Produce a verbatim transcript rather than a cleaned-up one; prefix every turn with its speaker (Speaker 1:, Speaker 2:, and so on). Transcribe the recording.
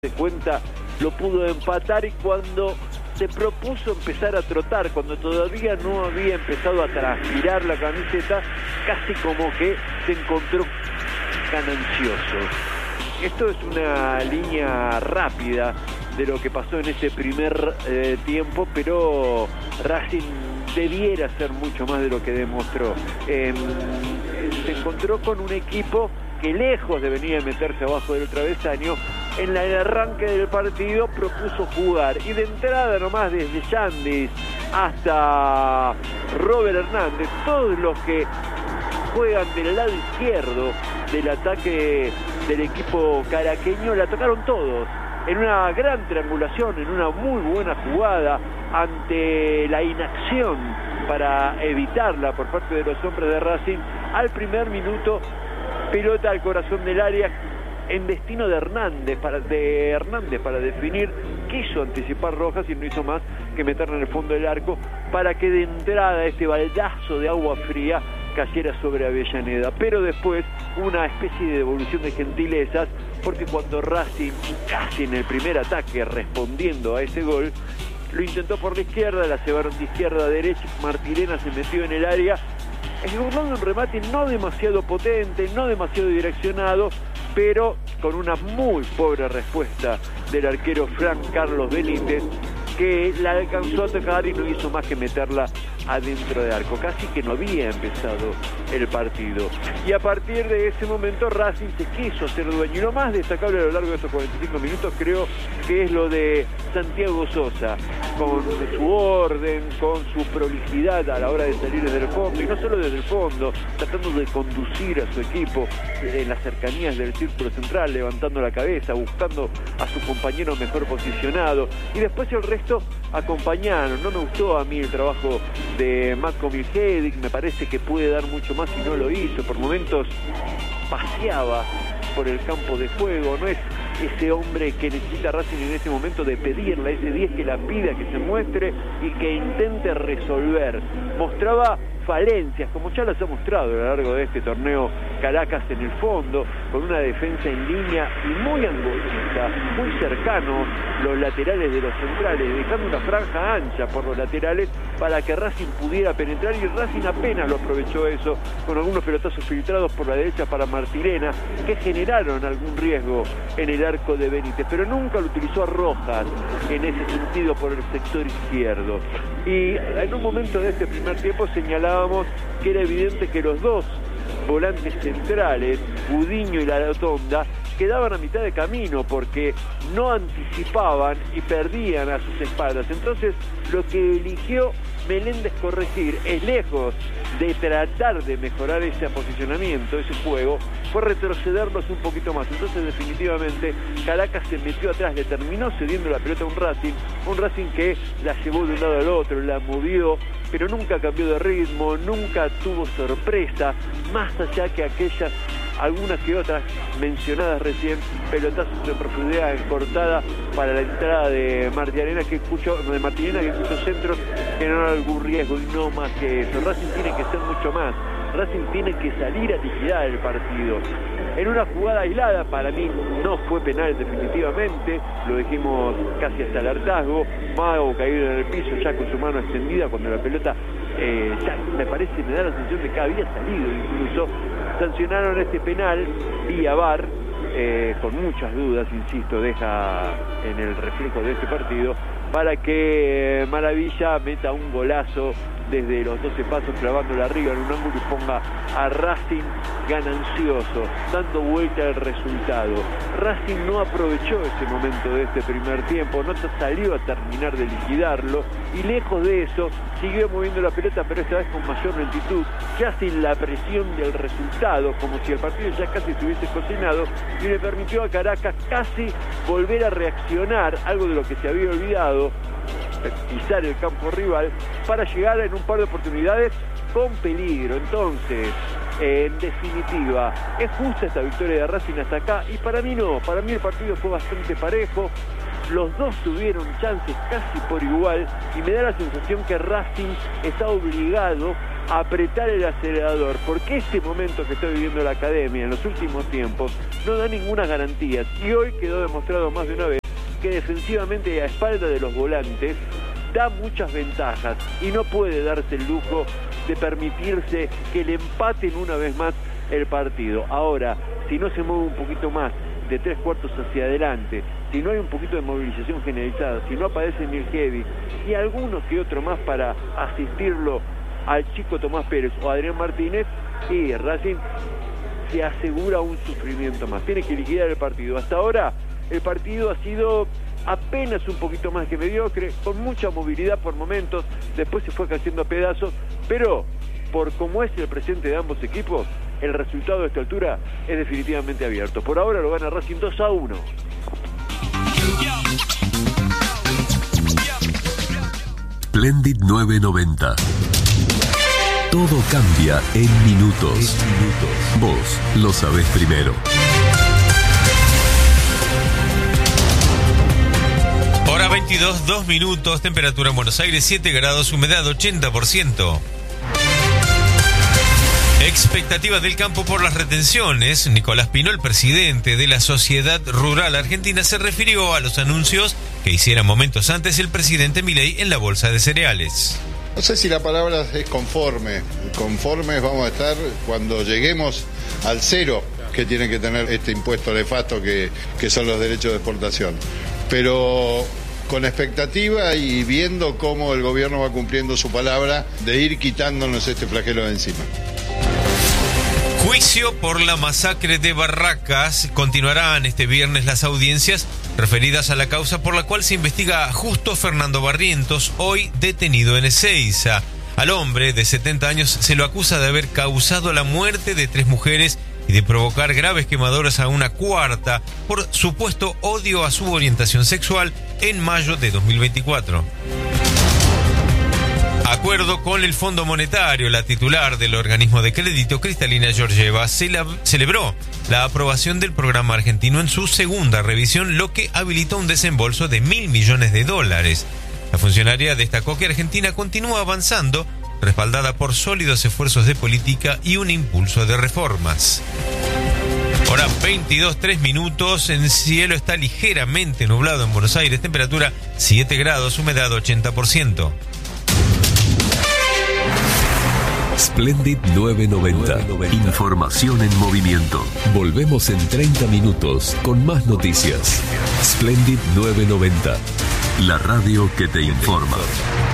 Speaker 1: de cuenta lo pudo empatar, y cuando se propuso empezar a trotar, cuando todavía no había empezado a transpirar la camiseta, casi como que se encontró ganancioso. Esto es una línea rápida de lo que pasó en este primer eh, tiempo, pero Racing debiera hacer mucho más de lo que demostró. Eh, se encontró con un equipo que, lejos de venir a meterse abajo del travesaño, en el arranque del partido propuso jugar, y de entrada nomás, desde Yandis hasta Robert Hernández, todos los que juegan del lado izquierdo del ataque del equipo caraqueño, la tocaron todos en una gran triangulación, en una muy buena jugada ante la inacción para evitarla por parte de los hombres de Racing. Al primer minuto, pelota al corazón del área en destino de Hernández para, de Hernández para definir. Quiso anticipar Rojas y no hizo más que meterla en el fondo del arco para que de entrada este baldazo de agua fría cayera sobre Avellaneda. Pero después una especie de devolución de gentilezas, porque cuando Racing, casi en el primer ataque respondiendo a ese gol, lo intentó por la izquierda, la llevaron de izquierda a derecha, Martirena se metió en el área, ejecutando un remate no demasiado potente, no demasiado direccionado, pero con una muy pobre respuesta del arquero Fran Carlos Benítez, que la alcanzó a tocar y no hizo más que meterla adentro de arco. Casi que no había empezado el partido. Y a partir de ese momento Racing se quiso hacer dueño. Y lo más destacable a lo largo de estos cuarenta y cinco minutos creo que es lo de Santiago Sosa, con su orden, con su prolijidad a la hora de salir desde el fondo, y no solo desde el fondo, tratando de conducir a su equipo en las cercanías del círculo central, levantando la cabeza, buscando a su compañero mejor posicionado, y después el resto acompañaron. No me gustó a mí el trabajo de Matko Milhedic, me parece que puede dar mucho más y no lo hizo. Por momentos paseaba por el campo de juego, no es ese hombre que necesita Racing en ese momento de pedirle a ese diez que la pida, que se muestre y que intente resolver. Mostraba falencias, como ya las ha mostrado a lo largo de este torneo Caracas en el fondo, con una defensa en línea y muy angosita, muy cercanos los laterales de los centrales, dejando una franja ancha por los laterales para que Racing pudiera penetrar, y Racing apenas lo aprovechó eso, con algunos pelotazos filtrados por la derecha para Martirena, que generaron algún riesgo en el arco de Benítez, pero nunca lo utilizó a Rojas en ese sentido por el sector izquierdo. Y en un momento de este primer tiempo señalábamos que era evidente que los dos volantes centrales, Gudiño y La Rotonda, quedaban a mitad de camino porque no anticipaban y perdían a sus espaldas. Entonces lo que eligió Meléndez corregir, es lejos de tratar de mejorar ese posicionamiento, ese juego, fue retrocederlos un poquito más. Entonces definitivamente Caracas se metió atrás, le terminó cediendo la pelota a un Racing, un Racing que la llevó de un lado al otro, la movió, pero nunca cambió de ritmo, nunca tuvo sorpresa, más allá que aquellas, algunas que otras mencionadas recién, pelotazos de profundidad cortada para la entrada de Martirena, que escuchó, de Martirena, que escuchó centros que no eran algún riesgo, y no más que eso. Racing tiene que ser mucho más. Racing tiene que salir a liquidar el partido. En una jugada aislada, para mí no fue penal definitivamente, lo dijimos casi hasta el hartazgo. Mago caído en el piso ya con su mano extendida cuando la pelota eh, ya me parece, me da la sensación de que había salido incluso. Sancionaron este penal vía V A R, eh, con muchas dudas, insisto, deja en el reflejo de este partido, para que Maravilla meta un golazo desde los doce pasos, clavándola arriba en un ángulo y ponga a Racing ganancioso, dando vuelta al resultado. Racing no aprovechó ese momento de este primer tiempo, no salió a terminar de liquidarlo, y lejos de eso siguió moviendo la pelota, pero esta vez con mayor lentitud, ya sin la presión del resultado, como si el partido ya casi estuviese cocinado, y le permitió a Caracas casi volver a reaccionar, algo de lo que se había olvidado, pisar el campo rival, para llegar en un par de oportunidades con peligro. Entonces, eh, en definitiva, es justa esta victoria de Racing hasta acá, y para mí no, para mí el partido fue bastante parejo. Los dos tuvieron chances casi por igual, y me da la sensación que Racing está obligado apretar el acelerador, porque este momento que está viviendo la academia en los últimos tiempos no da ninguna garantía, y hoy quedó demostrado más de una vez que defensivamente y a espalda de los volantes da muchas ventajas y no puede darse el lujo de permitirse que le empaten una vez más el partido. Ahora, si no se mueve un poquito más de tres cuartos hacia adelante, si no hay un poquito de movilización generalizada, si no aparece Mirkevic y algunos que otro más para asistirlo al chico Tomás Pérez o Adrián Martínez, y Racing se asegura un sufrimiento más. Tiene que liquidar el partido. Hasta ahora el partido ha sido apenas un poquito más que mediocre, con mucha movilidad por momentos, después se fue cayendo a pedazos, pero por cómo es el presente de ambos equipos, el resultado a esta altura es definitivamente abierto. Por ahora lo gana Racing dos a uno.
Speaker 2: Splendid novecientos noventa. Todo cambia en minutos. En minutos. Vos lo sabés primero.
Speaker 3: Hora veintidós, dos minutos, temperatura en Buenos Aires siete grados, humedad ochenta por ciento. Expectativas del campo por las retenciones. Nicolás Pino, el presidente de la Sociedad Rural Argentina, se refirió a los anuncios que hiciera momentos antes el presidente Milei en la bolsa de cereales.
Speaker 4: No sé si la palabra es conforme. Conformes vamos a estar cuando lleguemos al cero que tiene que tener este impuesto nefasto que, que son los derechos de exportación. Pero con expectativa y viendo cómo el gobierno va cumpliendo su palabra de ir quitándonos este flagelo de encima.
Speaker 3: Juicio por la masacre de Barracas. Continuarán este viernes las audiencias referidas a la causa por la cual se investiga a Justo Fernando Barrientos, hoy detenido en Ezeiza. Al hombre de setenta años se lo acusa de haber causado la muerte de tres mujeres y de provocar graves quemaduras a una cuarta por supuesto odio a su orientación sexual en mayo de dos mil veinticuatro. Acuerdo con el Fondo Monetario, la titular del organismo de crédito, Cristalina Georgieva, celebró la aprobación del programa argentino en su segunda revisión, lo que habilitó un desembolso de mil millones de dólares. La funcionaria destacó que Argentina continúa avanzando, respaldada por sólidos esfuerzos de política y un impulso de reformas. Hora veintidós, tres minutos, el cielo está ligeramente nublado en Buenos Aires, temperatura siete grados, humedad ochenta por ciento.
Speaker 2: Splendid novecientos noventa. Información en movimiento. Volvemos en treinta minutos con más noticias. Splendid novecientos noventa. La radio que te informa.